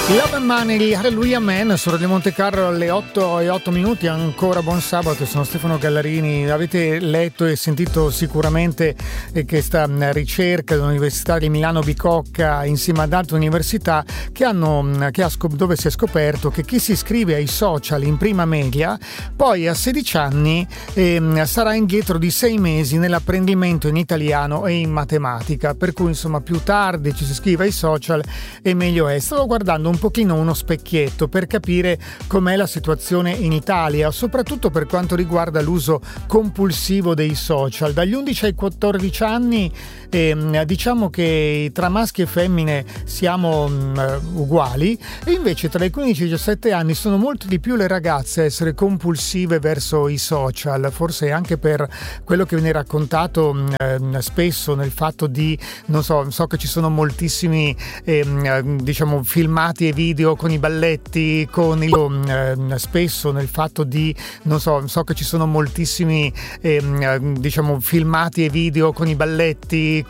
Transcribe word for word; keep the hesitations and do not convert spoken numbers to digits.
Love and Money, Hallelujah Man, su Radio Monte Carlo alle otto e otto minuti, ancora buon sabato, sono Stefano Gallarini. Avete letto e sentito sicuramente questa ricerca dell'Università di Milano Bicocca insieme ad altre università che hanno, che ha, dove si è scoperto che chi si iscrive ai social in prima media poi a sedici anni eh, sarà indietro di sei mesi nell'apprendimento in italiano e in matematica, per cui insomma più tardi ci si iscrive ai social e meglio è. Stavo guardando un un pochino uno specchietto per capire com'è la situazione in Italia, soprattutto per quanto riguarda l'uso compulsivo dei social. Dagli undici ai quattordici anni eh, diciamo che tra maschi e femmine siamo mh, uguali, e invece tra i quindici e i diciassette anni sono molto di più le ragazze a essere compulsive verso i social, forse anche per quello che viene raccontato mh, spesso nel fatto di, non so, so che ci sono moltissimi eh, diciamo filmati e video con i balletti, con il eh, spesso nel fatto di, non so, so che ci sono moltissimi eh, diciamo filmati e video con i balletti,